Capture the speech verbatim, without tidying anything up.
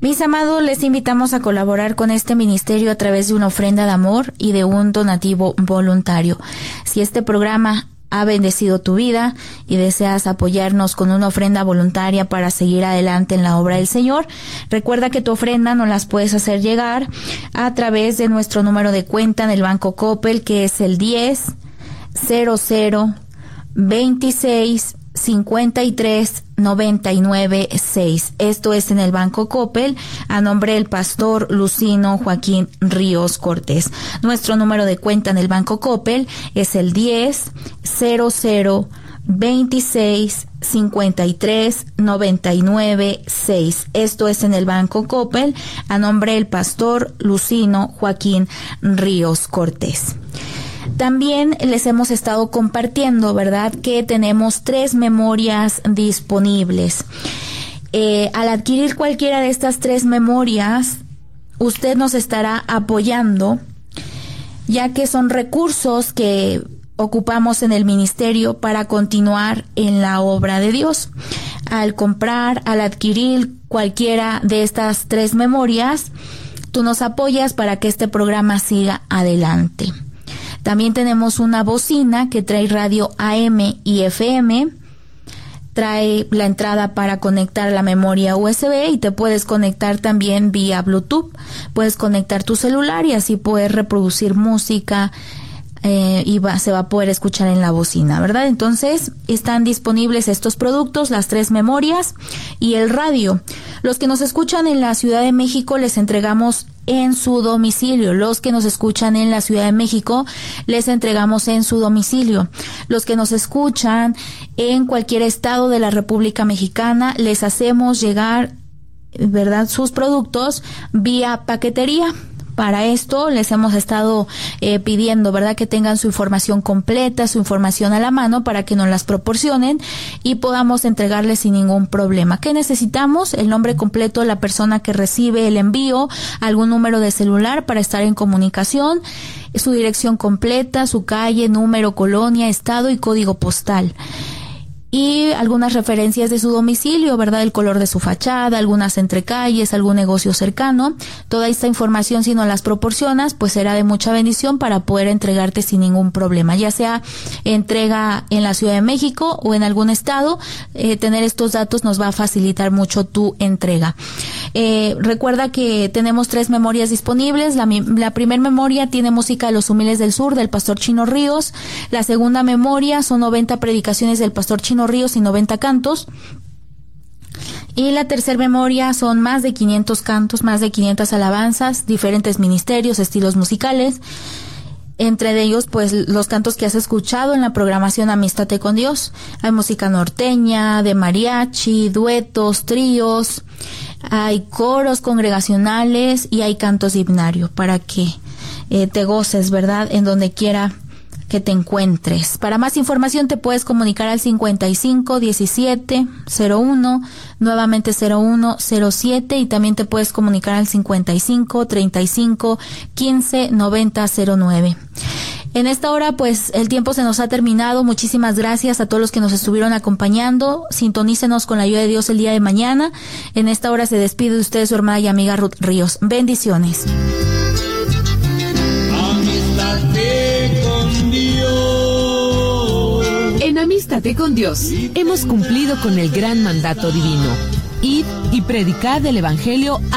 Mis amados, les invitamos a colaborar con este ministerio a través de una ofrenda de amor y de un donativo voluntario. Si este programa ha bendecido tu vida y deseas apoyarnos con una ofrenda voluntaria para seguir adelante en la obra del Señor, recuerda que tu ofrenda nos las puedes hacer llegar a través de nuestro número de cuenta en el Banco Coppel, que es el diez cero cero veintiséis cincuenta y tres noventa y nueve seis. Esto es en el Banco Coppel, a nombre del pastor Lucino Joaquín Ríos Cortés. Nuestro número de cuenta en el Banco Coppel es el diez cero cero veintiséis cincuenta y tres noventa y nueve seis. Esto es en el Banco Coppel, a nombre del pastor Lucino Joaquín Ríos Cortés. También les hemos estado compartiendo, ¿verdad?, que tenemos tres memorias disponibles. Eh, al adquirir cualquiera de estas tres memorias, usted nos estará apoyando, ya que son recursos que ocupamos en el ministerio para continuar en la obra de Dios. Al comprar, al adquirir cualquiera de estas tres memorias, tú nos apoyas para que este programa siga adelante. También tenemos una bocina que trae radio A M y F M, trae la entrada para conectar la memoria U S B y te puedes conectar también vía Bluetooth. Puedes conectar tu celular y así puedes reproducir música eh, y va, se va a poder escuchar en la bocina, ¿verdad? Entonces están disponibles estos productos, las tres memorias y el radio. Los que nos escuchan en la Ciudad de México les entregamos en su domicilio. Los que nos escuchan en la Ciudad de México les entregamos en su domicilio. Los que nos escuchan en cualquier estado de la República Mexicana les hacemos llegar, ¿verdad?, sus productos vía paquetería. Para esto les hemos estado eh, pidiendo, ¿verdad?, que tengan su información completa, su información a la mano para que nos las proporcionen y podamos entregarles sin ningún problema. ¿Qué necesitamos? El nombre completo de la persona que recibe el envío, algún número de celular para estar en comunicación, su dirección completa, su calle, número, colonia, estado y código postal. Y algunas referencias de su domicilio, ¿verdad? El color de su fachada, algunas entrecalles, algún negocio cercano. Toda esta información, si nos las proporcionas, pues será de mucha bendición para poder entregarte sin ningún problema. Ya sea entrega en la Ciudad de México o en algún estado, eh, tener estos datos nos va a facilitar mucho tu entrega. Eh, recuerda que tenemos tres memorias disponibles. La, la primera memoria tiene música de los humildes del sur, del pastor Chino Ríos. La segunda memoria son noventa predicaciones del pastor Chino Ríos y noventa cantos. Y la tercera memoria son más de quinientos cantos, más de quinientas alabanzas, diferentes ministerios, estilos musicales. Entre ellos, pues, los cantos que has escuchado en la programación Amístate con Dios. Hay música norteña, de mariachi, duetos, tríos, hay coros congregacionales y hay cantos de himnario para que eh, te goces, ¿verdad?, en donde quiera que te encuentres. Para más información te puedes comunicar al cincuenta y cinco diecisiete cero uno, nuevamente cero uno cero siete, y también te puedes comunicar al cincuenta y cinco treinta y cinco quince noventa cero nueve. En esta hora, pues, el tiempo se nos ha terminado. Muchísimas gracias a todos los que nos estuvieron acompañando. Sintonícenos con la ayuda de Dios el día de mañana. En esta hora se despide de ustedes su hermana y amiga Ruth Ríos. Bendiciones. En Amístate con Dios hemos cumplido con el gran mandato divino. Id y predicad el Evangelio